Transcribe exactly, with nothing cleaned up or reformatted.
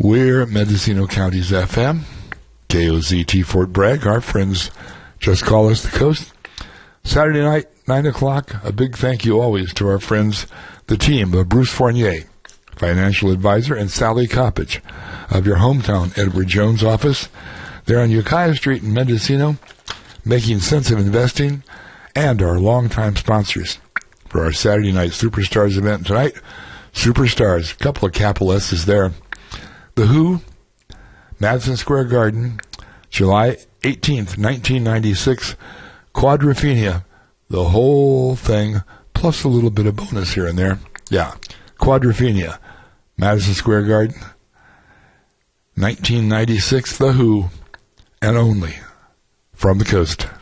We're Mendocino County's F M, K O Z T Fort Bragg. Our friends just call us the coast. Saturday night, nine o'clock, a big thank you always to our friends, the team of Bruce Fournier, financial advisor, and Sally Coppage of your hometown Edward Jones office. They're on Ukiah Street in Mendocino, making sense of investing, and our longtime sponsors for our Saturday night Superstars event tonight. Superstars, a couple of capital S's there. The Who, Madison Square Garden, July eighteenth, nineteen ninety-six, Quadrophenia, the whole thing, plus a little bit of bonus here and there. Yeah, Quadrophenia, Madison Square Garden, nineteen ninety-six, The Who, and only from the coast.